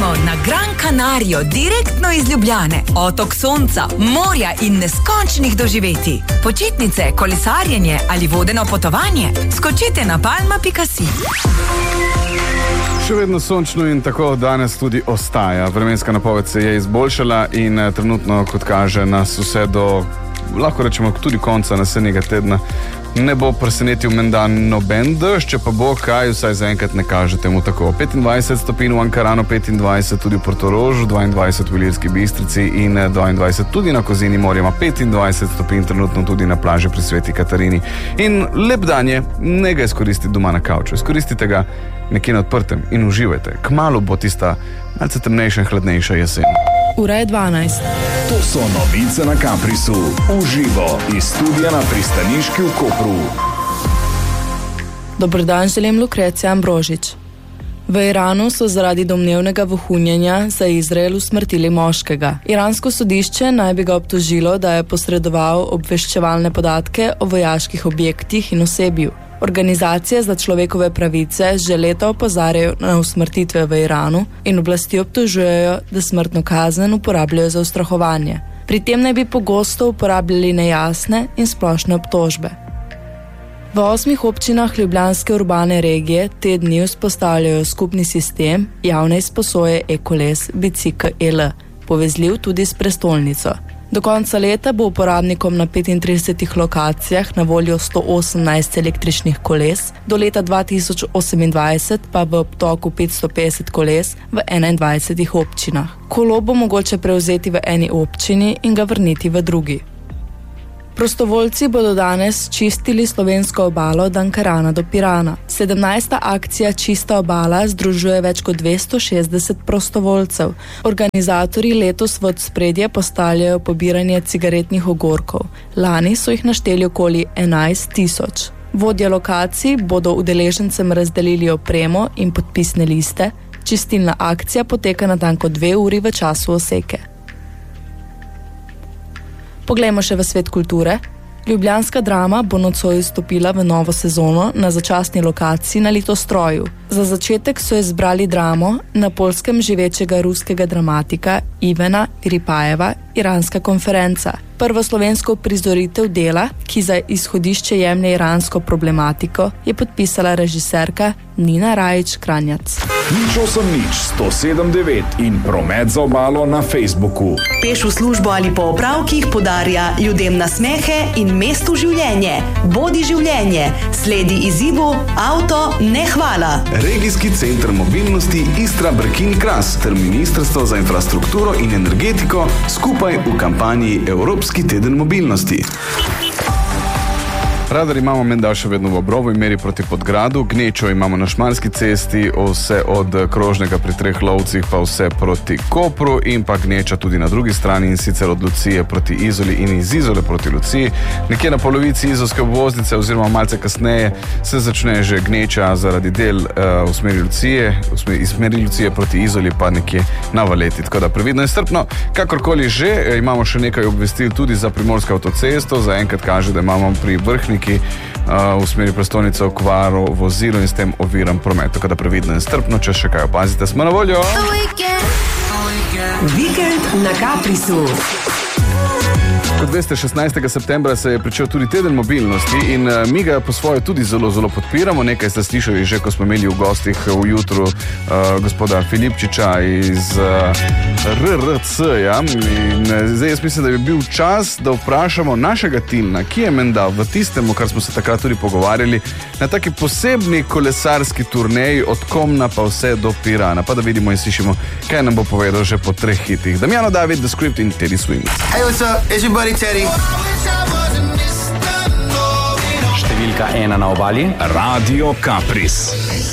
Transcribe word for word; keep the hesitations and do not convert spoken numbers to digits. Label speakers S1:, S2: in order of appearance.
S1: na Gran Canarijo, direktno iz Ljubljane. Otok sonca, morja in neskončnih doživetij. Počitnice, kolesarjenje ali vodeno potovanje? Skočite na palma pika si.
S2: Še vedno sončno in tako danes tudi ostaja. Vremenska napoved se je izboljšala in trenutno, kot kaže, nas vse do, lahko rečemo, tudi konca naslednjega tedna ne bo presenetil menda noben dež, če pa bo kaj, vsaj zaenkrat ne kaže temu tako. petindvajset stopinj v Ankaranu, petindvajset tudi v Portorožu, dvaindvajset v Ilirski Bistrici in dvaindvajset tudi na Kozini morja, ima petindvajset stopinj trenutno tudi na plaži pri Sveti Katarini. In lep dan je, ne ga izkoristiti doma na kavču, izkoristite ga nekje na odprtem in uživajte. Kmalu bo tista malce temnejša in hladnejša jesen.
S3: Ura je dvanajst.
S4: To so novice na Caprisu. Uživo iz studia na Pristaniški v Kopru.
S3: Dober dan, želim Lukrecija Ambrožič. V Iranu so zaradi domnevnega vohunjenja za Izrael usmrtili moškega. Iransko sodišče naj bi ga obtožilo, da je posredoval obveščevalne podatke o vojaških objektih in osebju. Organizacije za človekove pravice že leta opozarjajo na usmrtitve v Iranu in oblasti obtožujejo, da smrtno kazen uporabljajo za ustrahovanje. Pri tem naj bi pogosto uporabljali nejasne in splošne obtožbe. V osmih občinah ljubljanske urbane regije te dni vzpostavljajo skupni sistem javne izposoje e-koles Bicikl E L, povezljiv tudi s prestolnico. Do konca leta bo uporabnikom na petintridesetih lokacijah na voljo sto osemnajst električnih koles, do leta dva tisoč osemindvajset pa v obtoku petsto petdeset koles v enaindvajsetih občinah. Kolo bo mogoče prevzeti v eni občini in ga vrniti v drugi. Prostovoljci bodo danes čistili slovensko obalo od Ankarana do Pirana. sedemnajsta akcija Čista obala združuje več kot dvesto šestdeset prostovoljcev. Organizatorji letos v ospredje postavljajo pobiranje cigaretnih ogorkov. Lani so jih našteli okoli enajst tisoč. Vodje lokacij bodo udeležencem razdelili opremo in podpisne liste. Čistilna akcija poteka natanko dve uri v času oseke. Poglejmo še v svet kulture. Ljubljanska drama bo nocoj vstopila v novo sezono na začasni lokaciji na Litostroju. Za začetek so izbrali dramo na Poljskem živečega ruskega dramatika Ivana Ripajeva Iranska konferenca. Prvo slovensko prizoritev dela, ki za izhodišče jemlje iransko problematiko, je podpisala režiserka Nina Rajić-Kranjac.
S4: Nič osem nič sto sedem devet in promet za obalo na Facebooku.
S5: Peš v službo ali po opravkih podarja ljudem nasmehe in mestu življenje. Bodi življenje, sledi izzivu avto ne hvala.
S6: Regijski center mobilnosti Istra Brkin Kras ter Ministrstvo za infrastrukturo in energetiko skupaj v kampanji Evropski teden mobilnosti.
S2: Radar imamo menda še vedno v Obrovu in meri proti Podgradu, gnečo imamo na Šmarski cesti, vse od Krožnega pri Treh lovcih pa vse proti Kopru in pa gneča tudi na drugi strani in sicer od Lucije proti Izoli in iz Izole proti Luciji. Nekje na polovici izolske obvoznice oziroma malce kasneje se začne že gneča zaradi del uh, v smeri Lucije, v smeri, iz smeri Lucije proti Izoli pa nekje na Valeti. Tako da previdno in strpno, kakorkoli že, imamo še nekaj obvestil tudi za Primorsko avtocesto, zaenkrat kaže, da imamo pri Vrhni ki uh, v smeri prestolnice okvaro vozilo in s tem oviram promet. Tako da previdno in strpno, če še kaj opazite, smo na voljo.
S1: Vikend na Caprisu.
S2: Kot veste, šestnajstega septembra se je pričel tudi teden mobilnosti in uh, mi ga po svoje tudi zelo, zelo podpiramo. Nekaj ste slišali že, ko smo imeli v gostih v jutru uh, gospoda Filipčiča iz uh, R R C-ja. In uh, zdaj jaz mislim, da bi bil čas, da vprašamo našega Tilna, ki je menda v tistemu, kar smo se takrat tudi pogovarjali, na taki posebni kolesarski turneji od Komna pa vse do Pirana. Pa da vidimo in slišimo, kaj nam bo povedal že po treh hitih. Damjano David, The Script in Teddy Swims.
S7: Hey, what's up? It's your buddy Teddy.
S8: Številka ena na obali.
S4: Radio Capris.